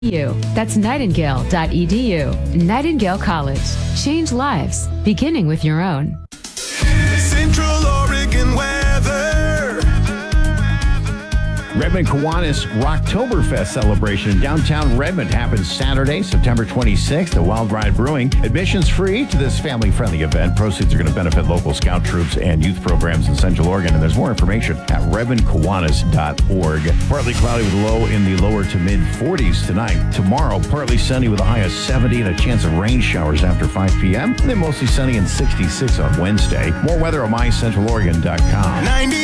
That's nightingale.edu. Nightingale College. Change lives, beginning with your own. Central Oregon weather. Redmond Kiwanis Rocktoberfest celebration in downtown Redmond happens Saturday, September 26th at Wild Ride Brewing. Admissions free to this family-friendly event. Proceeds are going to benefit local scout troops and youth programs in Central Oregon. And there's more information at redmondkiwanis.org. Partly cloudy with a low in the lower to mid 40s tonight. Tomorrow, partly sunny with a high of 70 and a chance of rain showers after 5 p.m. And then mostly sunny and 66 on Wednesday. More weather on mycentraloregon.com.